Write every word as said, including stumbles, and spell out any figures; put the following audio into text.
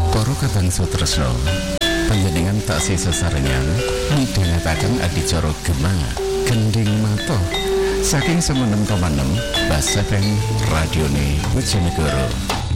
Para Kakang Sutresna, panjenengan taksih sesarengan midhangetaken adicara Gemah Gending Mata saking semenem koma enam Bas F M Radione Bojonegoro.